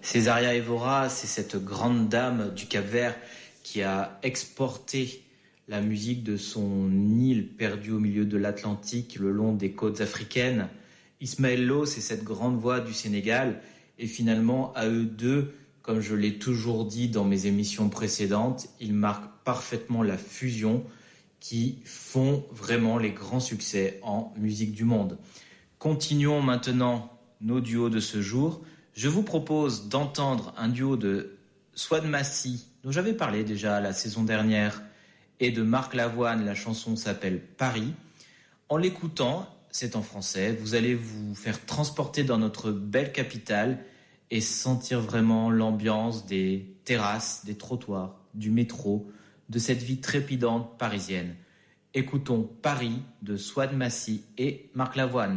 Césaria Évora, c'est cette grande dame du Cap-Vert qui a exporté la musique de son île perdue au milieu de l'Atlantique, le long des côtes africaines. Ismaël Lô, c'est cette grande voix du Sénégal. Et finalement, à eux deux, comme je l'ai toujours dit dans mes émissions précédentes, ils marquent parfaitement la fusion qui font vraiment les grands succès en musique du monde. Continuons maintenant nos duos de ce jour. Je vous propose d'entendre un duo de Souad Massy, dont j'avais parlé déjà la saison dernière, et de Marc Lavoine. La chanson s'appelle Paris. En l'écoutant, c'est en français, vous allez vous faire transporter dans notre belle capitale et sentir vraiment l'ambiance des terrasses, des trottoirs, du métro, de cette vie trépidante parisienne. Écoutons Paris de Souad Massy et Marc Lavoine.